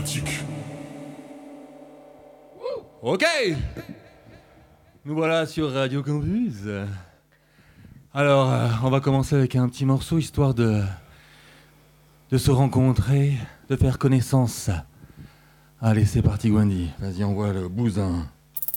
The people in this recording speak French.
sympathique. Ok. Nous voilà sur Radio Campus. Alors, on va commencer avec un petit morceau, histoire de se rencontrer, de faire connaissance. Allez, c'est parti Gwendy. Vas-y, envoie le bousin.